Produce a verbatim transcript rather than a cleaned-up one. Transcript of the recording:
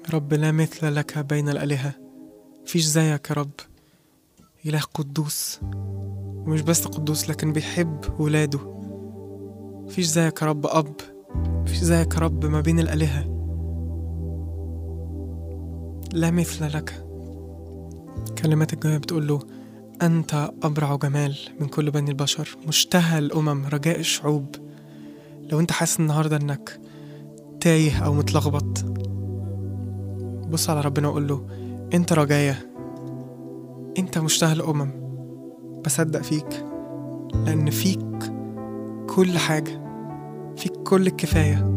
رب لا مثل لك بين الآلهة، مفيش زيك يا رب. إله قدوس، ومش بس قدوس لكن بيحب ولاده. مفيش زيك يا رب أب، مفيش زيك يا رب ما بين الآلهة. لا مثل لك. كلمات الجاية بتقول له: أنت أبرع جمال من كل بني البشر، مشتهى الأمم، رجاء الشعوب. لو أنت حاسس النهاردة أنك تايه أو متلخبط، بص على ربنا وقول له: أنت رجايا، أنت مشتهى الأمم. بصدق فيك، لأن فيك كل حاجة، فيك كل الكفاية.